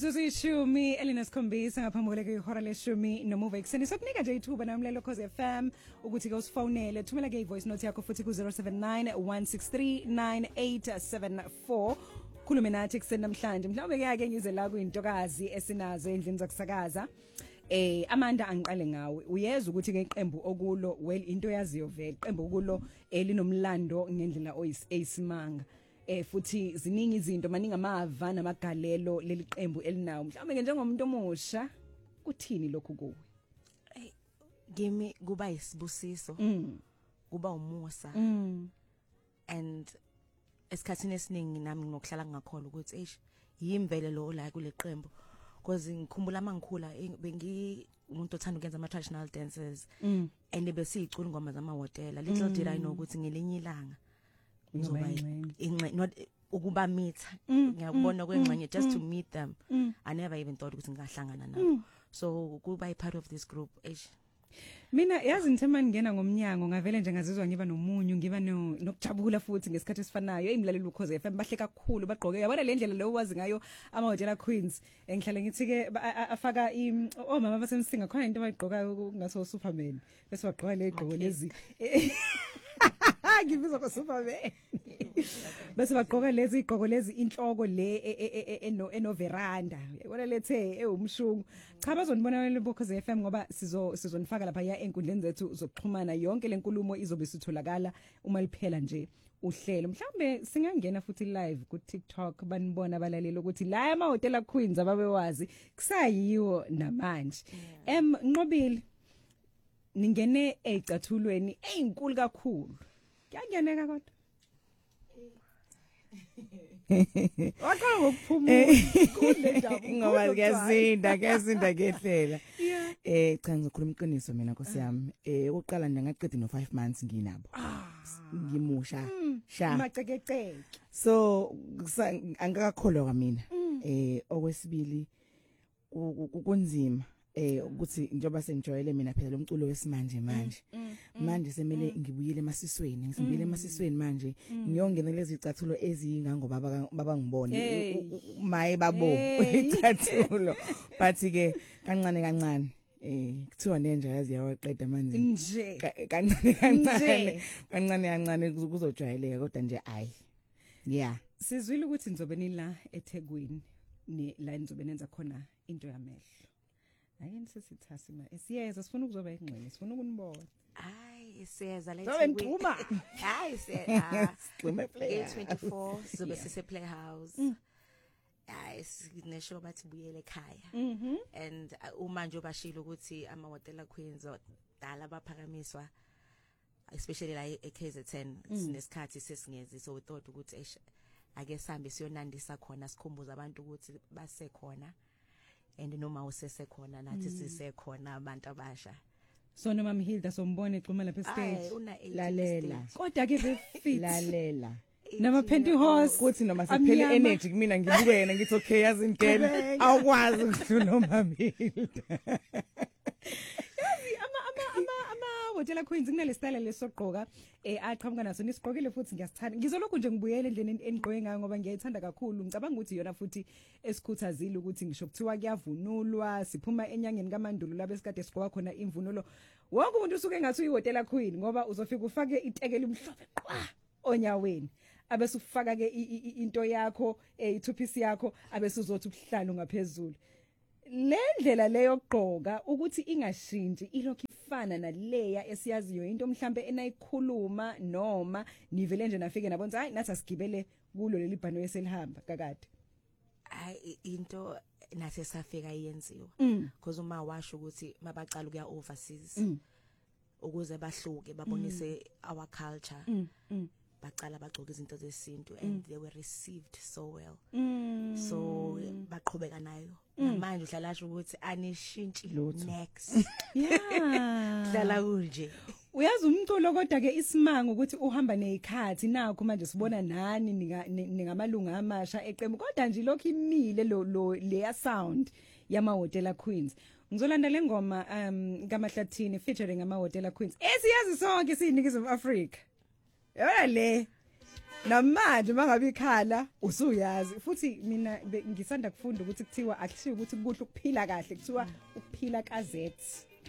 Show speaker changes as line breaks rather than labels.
Zuzishumi elinesikhombisa ngaphambi kwehora leshumi nomuva ekuseni sokunika nje ithuba namlelo Khosi FM ukuthi ke usifonele thumela ke ivoice note yakho futhi ku 079 163 9874 khulume nathi kuseni namhlanje mhlawumbe ke ngize la kuyintokazi esinazo endlini zakusakaza Amanda angiqale ngawe uyeza ukuthi ke iqembu okulo well into yaziyo vele iqembu okulo linomlando ngendlela oyisimanga futhi ziningi izinto maningi amava namagalelo leli qembu elinawo mhlawumbe ke njengomuntu omusha kuthini lokhu kuwe
Kimi kuba isibusiso kuba umusa and esikhathini esiningi nami nginokuhlala ngakholwa ukuthi yimvele lo la kule qembu because ngikhumbula mangikhula bengi umuntu othanda ukwenza ama traditional dances and besicula ingoma zamahotela little did I know ukuthi ngelinye ilanga ngizoba not ukuba meet ngiyabona kwengxenye just to meet them I never even thought ukuthi ngingahlangana nabo so kuba a part of this group
Mina yazi ngithema ngena ngomnyango ngavele nje ngazizwa ngiba nomunyu ngiba nokujabula futhi ngesikhathi esifanayo imlaleli uKhosi FM bahle kakhulu bagqoke yabona le ndlela lo wazi ngayo amahotela Queens engihlale ngithi ke afaka omama basemsinga khona into abayigqokayo ngaso Superman bese bagqoka le gqoko lezi ngibizwa ko Superman bese bagqoka lezi igqoko lezi inhloko le eno veranda yabona lethe umshungu cha bazonibona le Khosi FM ngoba sizonifaka lapha ya enkundleni zethu zokuxhumana yonke lenkulumo izobe sitholakala uma liphela nje uhlelo mhlambe singangena futhi live ku TikTok banibona abalaleli ukuthi la amahotela Queens ababewazi kusayiwo namanje Nqobile ningene ecathulweni ezinkulu kakhulu kuyangeneka kodwa Waqala ngokuphumula kule ndawo
ngoba kuyasinda ngehlela cha ngizokhuluma iqiniso mina Nkosi yami ukuqala nje ngaqeda no 5 months nginabo ngimusha sha
macekeceke
so angakakholwa kwamina okwesibili kunzima ukuthi njoba sengijoyele mina phela umculo wesimanje manje semele ngibuyele emasisweni ngisibuyele emasisweni manje ngiyongena lezi icathulo ezingangoba baba ngibone maye babo icathulo but ke kancane kuthiwa nenja yazi yawaqeda manje
nje
kancane kuzojwayeleka kodwa nje yeah
sizwile ukuthi nizobe nila eThekwini ni la nizobe nenza khona into yamehlo Ayini sesithasi ma siyeza sifuna ukuzoba ingxenye sifuna ukunibona
siyeza la
eThekwini
sixhume play 24 sobe sise playhouse sinesho bathi buyele ekhaya and uma nje bashilo ukuthi amahotela Queens dala baphakamiswa especially la eKZN sinesikhathi sesingezi so we thought ukuthi ake sambe siyonandisa khona sikhumbuza abantu ukuthi basekhona and noma usesekhona nathi sisekhona abantu abasha
so noma Mhilda sombone exhuma lapha stage
lalela
kodwa ke fit
lalela
nama pantyhose
kuthi noma siphele energy kumina ngibukena ngithi okay yazi ngene awukwazi ukudlula uMamhilda
Hotela Queens kunale style lesogqoka aqhamuka naso nisigqokile futhi ngiyasithanda ngizolokhu nje ngibuyele endleni enigqoke ngayo ngoba ngiyayithanda kakhulu ngicabanga ukuthi yona futhi esikhuthazile ukuthi ngisho kuthiwa kuyavunulwa siphuma enyangeni kaMandulo labe sikade sigqoka khona imvunulo wonke umuntu usuke ngathi uyihotela Queen ngoba uzofika ufake itekeli umhlophe qwa onyaweni abese ufaka ke into yakho i2 piece yakho abese uzothi ubuhlalo ngaphezulu le ndlela leyo gqoka ukuthi ingashintshi ilokhu ifana naleya esiyaziyo into mhlambe enayikhuluma noma nivele nje nafike nabona hayi nathi asigibele kulo leli bhano eselihamba kakade
into nathi safika iyenziwa because uma washo ukuthi mabaqala ukuya overseas ukuze bahluke babonise our culture baqala bagcoka izinto zesintu and they were received so well so baqhubeka nayo manje uhlalasho ukuthi anishintshi next dlala kunje
uyazi umculo kodwa ke isimanga ukuthi uhamba nezikhathi nakho manje sibona nani ningamalunga amasha eqembu kodwa nje lokho imile lo leya sound yamahotela Queens ngizolanda lengoma kaMahlathini featuring amahotela Queens esiyazi sonke siyinikizwe eAfrica yona le namanje mangabe ikhala usuyazi futhi mina ngisanda kufunda ukuthi kuthiwa akushiyo ukuthi kuhle ukuphila kahle kuthiwa ukuphila kazethe